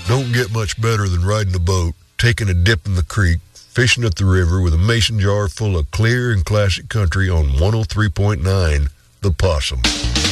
Don't get much better than riding a boat, taking a dip in the creek, fishing at the river with a mason jar full of clear and classic country on 103.9 The Possum.